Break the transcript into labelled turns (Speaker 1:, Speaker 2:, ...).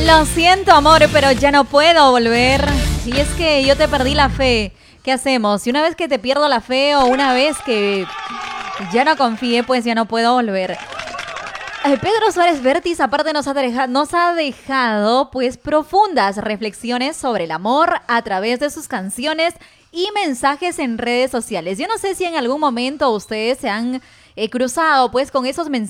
Speaker 1: Lo siento, amor, pero ya no puedo volver. Y es que yo te perdí la fe. ¿Qué hacemos? Si una vez que te pierdo la fe o una vez que ya no confié, pues ya no puedo volver. Pedro Suárez Vértiz aparte nos ha dejado pues profundas reflexiones sobre el amor a través de sus canciones y mensajes en redes sociales. Yo no sé si en algún momento ustedes se han cruzado pues con esos mensajes